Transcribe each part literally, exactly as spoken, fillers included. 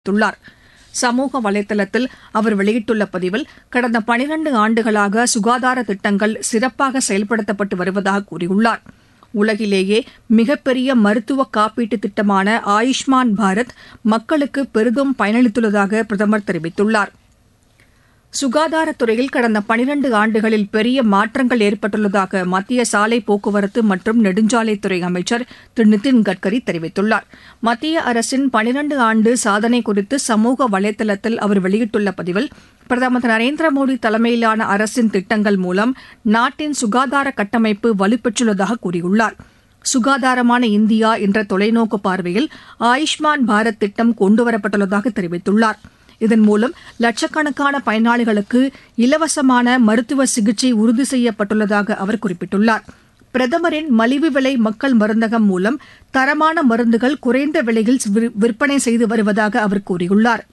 தெரிவித்துள்ளார். சமூக வலைதளத்தில் அவர் வெளியிட்டுள்ள பதிவில், கடந்த பனிரண்டு ஆண்டுகளாக சுகாதார திட்டங்கள் சிறப்பாக செயல்படுத்தப்பட்டு வருவதாக கூறியுள்ளார். உலகிலேயே மிகப்பெரிய மருத்துவ காப்பீட்டு திட்டமான ஆயுஷ்மான் பாரத் மக்களுக்கு பெரிதும் பயனளித்துள்ளதாக பிரதமர் தெரிவித்துள்ளார். சுகாதாரத்துறையில் கடந்த பனிரண்டு ஆண்டுகளில் பெரிய மாற்றங்கள் ஏற்பட்டுள்ளதாக மத்திய சாலை போக்குவரத்து மற்றும் நெடுஞ்சாலைத்துறை அமைச்சர் திரு நிதின் கட்கரி தெரிவித்துள்ளார். மத்திய அரசின் பனிரண்டு ஆண்டு சாதனை குறித்து சமூக வலைதளத்தில் அவர் வெளியிட்டுள்ள பதிவில், பிரதமர் திரு நரேந்திர மோடி தலைமையிலான அரசின் திட்டங்கள் மூலம் நாட்டின் சுகாதார கட்டமைப்பு வலுப்பெற்றுள்ளதாக கூறியுள்ளார். சுகாதாரமான இந்தியா என்ற தொலைநோக்கு பார்வையில் ஆயுஷ்மான் பாரத் திட்டம் கொண்டுவரப்பட்டுள்ளதாக தெரிவித்துள்ளார். இதன் மூலம் லட்சக்கணக்கான பயனாளிகளுக்கு இலவசமான மருத்துவ சிகிச்சை உறுதி செய்யப்பட்டுள்ளதாக அவர் குறிப்பிட்டுள்ளார். பிரதமரின் மலிவு விலை மக்கள் மருந்தகம் மூலம் தரமான மருந்துகள் குறைந்த விலையில் விற்பனை செய்து வருவதாக அவர் கூறியுள்ளார்.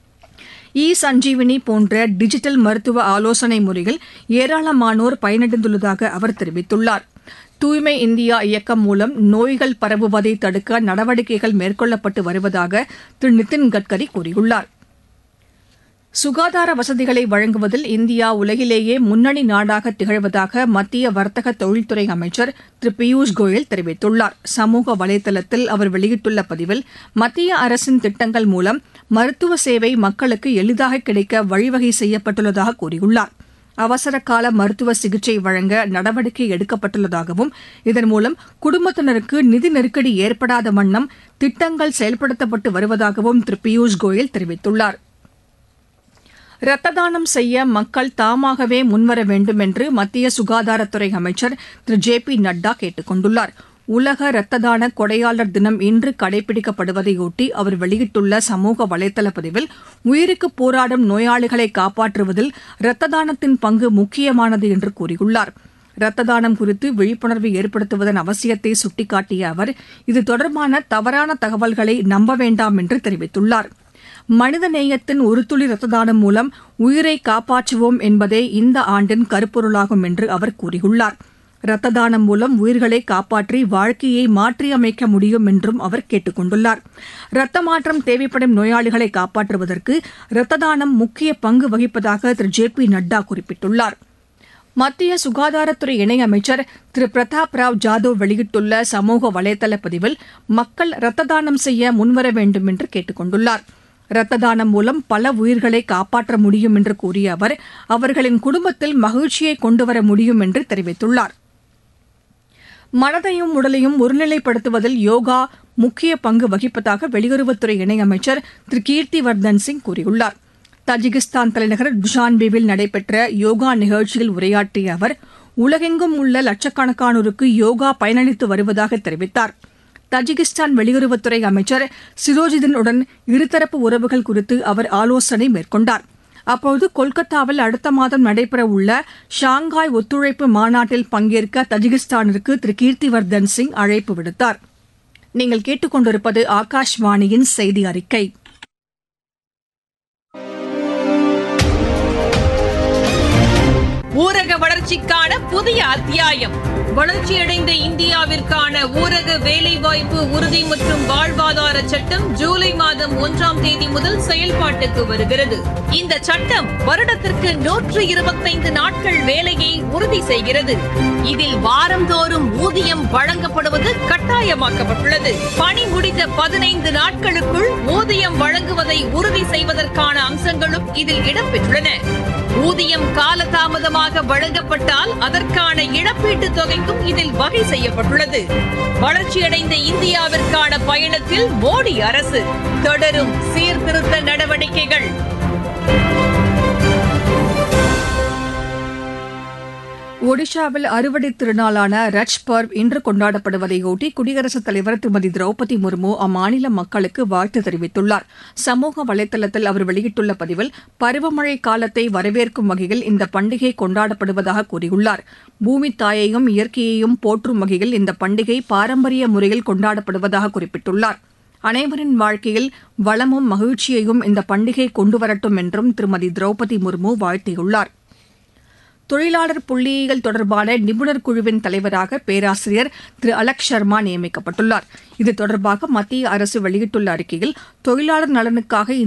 இ சஞ்சீவினி போன்ற டிஜிட்டல் மருத்துவ ஆலோசனை முறையில் ஏராளமானோர் பயனடைந்துள்ளதாக அவர் தெரிவித்துள்ளார். தூய்மை இந்தியா இயக்கம் மூலம் நோய்கள் பரவுவதை தடுக்க நடவடிக்கைகள் மேற்கொள்ளப்பட்டு வருவதாக திரு நிதின் கட்கரி கூறியுள்ளார். சுகாதார வசதிகளை வழங்குவதில் இந்தியா உலகிலேயே முன்னணி நாடாக திகழ்வதாக மத்திய வர்த்தக தொழில்துறை அமைச்சர் திரு பியூஷ் கோயல் தெரிவித்துள்ளார். சமூக வலைதளத்தில் அவர் வெளியிட்டுள்ள பதிவில், மத்திய அரசின் திட்டங்கள் மூலம் மருத்துவ சேவை மக்களுக்கு எளிதாக கிடைக்க வழிவகை செய்யப்பட்டுள்ளதாக கூறியுள்ளார். அவசர கால மருத்துவ சிகிச்சை வழங்க நடவடிக்கை எடுக்கப்பட்டுள்ளதாகவும், இதன் மூலம் குடும்பத்தினருக்கு நிதி நெருக்கடி ஏற்படாத வண்ணம் திட்டங்கள் செயல்படுத்தப்பட்டு வருவதாகவும் திரு பியூஷ் கோயல் தெரிவித்துள்ளார். ரத்த தானம் செய்ய மக்கள் தாமாகவே முன்வர வேண்டும் என்று மத்திய சுகாதாரத்துறை அமைச்சர் திரு ஜே பி நட்டா கேட்டுக் கொண்டுள்ளார். உலக ரத்த தான கொடையாளர் தினம் இன்று கடைபிடிக்கப்படுவதையொட்டி அவர் வெளியிட்டுள்ள சமூக வலைதள பதிவில், உயிருக்கு போராடும் நோயாளிகளை காப்பாற்றுவதில் ரத்த தானத்தின் பங்கு முக்கியமானது என்று கூறியுள்ளார். ரத்த தானம் குறித்து விழிப்புணர்வு ஏற்படுத்துவதன் அவசியத்தை சுட்டிக்காட்டிய அவர், இது தொடர்பான தவறான தகவல்களை நம்ப வேண்டாம் என்று தெரிவித்துள்ளார். மனித நேயத்தின் ஒரு துளி ரத்த தானம் மூலம் உயிரை காப்பாற்றுவோம் என்பதே இந்த ஆண்டின் கருப்பொருளாகும் என்று அவர் கூறியுள்ளார். ரத்த தானம் மூலம் உயிர்களை காப்பாற்றி வாழ்க்கையை மாற்றியமைக்க முடியும் என்றும் அவர் கேட்டுக் கொண்டுள்ளார். ரத்த மாற்றம் தேவைப்படும் நோயாளிகளை காப்பாற்றுவதற்கு ரத்த தானம் முக்கிய பங்கு வகிப்பதாக திரு ஜே பி நட்டா குறிப்பிட்டுள்ளார். மத்திய சுகாதாரத்துறை இணையமைச்சர் திரு பிரதாப் ராவ் ஜாதவ் வெளியிட்டுள்ள சமூக வலைதள பதிவில், மக்கள் ரத்த தானம் செய்ய முன்வர வேண்டும் என்று கேட்டுக் கொண்டுள்ளார். ரத்த தானம் மூலம் பல உயிர்களை காப்பாற்ற முடியும் என்று கூறிய அவர், அவர்களின் குடும்பத்தில் மகிழ்ச்சியை கொண்டுவர முடியும் என்று தெரிவித்துள்ளார். மனதையும் உடலையும் ஒருநிலைப்படுத்துவதில் யோகா முக்கிய பங்கு வகிப்பதாக வெளியுறவுத்துறை இணையமைச்சர் திரு கீர்த்தி வர்தன் சிங் கூறியுள்ளார். தஜிகிஸ்தான் தலைநகர் துஷான்பேவில் நடைபெற்ற யோகா நிகழ்ச்சியில் உரையாற்றிய அவர், உலகெங்கும் உள்ள லட்சக்கணக்கானோருக்கு யோகா பயனளித்து வருவதாக தெரிவித்தார். தஜிகிஸ்தான் வெளியுறவுத்துறை அமைச்சர் சிரோஜிதினுடன் இருதரப்பு உறவுகள் குறித்து அவர் ஆலோசனை மேற்கொண்டார். அப்போது கொல்கத்தாவில் அடுத்த மாதம் நடைபெறவுள்ள ஷாங்காய் ஒத்துழைப்பு மாநாட்டில் பங்கேற்க தஜிகிஸ்தானிற்கு திரு கீர்த்திவர்தன் சிங் அழைப்பு விடுத்தார். நீங்கள் கேட்டுக் கொண்டிருப்பது ஆகாஷ்வாணியின் செய்தி அறிக்கை. ஊரக வளர்ச்சிக்கான புதிய அத்தியாயம். வளர்ச்சியடைந்த இந்தியாவிற்கான ஊரக வேலைவாய்ப்பு உறுதி மற்றும் வாழ்வாதார சட்டம் ஜூலை மாதம் ஒன்றாம் தேதி முதல் செயல்பாட்டுக்கு வருகிறது. இந்த சட்டம் வருடத்திற்கு நூற்று இருபத்தைந்து நாட்கள் வேலையை உறுதி செய்கிறது. இதில் வாரந்தோறும் ஊதியம் வழங்கப்படுவது கட்டாயமாக்கப்பட்டுள்ளது. பணி முடிந்த பதினைந்து நாட்களுக்குள் ஊதியம் வழங்குவதை உறுதி செய்வதற்கான அம்சங்களும் இதில் இடம்பெற்றுள்ளன. ஊதியம் காலதாமதமாக வழங்கப்பட்டால் அதற்கான இழப்பீட்டுத் தொகைக்கும் இதில் வகை செய்யப்பட்டுள்ளது. வளர்ச்சியடைந்த இந்தியாவிற்கான பயணத்தில் மோடி அரசு தொடரும் சீர்திருத்த நடவடிக்கைகள். ஒடிஷாவில் அறுவடை திருநாளான ரட்ச் பர்வ் இன்று கொண்டாடப்படுவதையொட்டி குடியரசுத் தலைவர் திருமதி திரௌபதி முர்மு அம்மாநில மக்களுக்கு வாழ்த்து தெரிவித்துள்ளார். சமூக வலைதளத்தில் அவர் வெளியிட்டுள்ள பதிவில், பருவமழை காலத்தை வரவேற்கும் வகையில் இந்த பண்டிகை கொண்டாடப்படுவதாக கூறியுள்ளார். பூமி தாயையும் இயற்கையையும் போற்றும் வகையில் இந்த பண்டிகை பாரம்பரிய முறையில் கொண்டாடப்படுவதாக குறிப்பிட்டுள்ளார். அனைவரின் வாழ்க்கையில் வளமும் மகிழ்ச்சியையும் இந்த பண்டிகை கொண்டுவரட்டும் என்றும் திருமதி திரௌபதி முர்மு வாழ்த்தியுள்ளார். தொழிலாளர் புள்ளியியல் தொடர்பான நிபுணர் குழுவின் தலைவராக பேராசிரியர் திரு அலக் சர்மா நியமிக்கப்பட்டுள்ளார். இது தொடர்பாக மத்திய அரசு வெளியிட்டுள்ள அறிக்கையில் தொழிலாளர் நலனுக்காக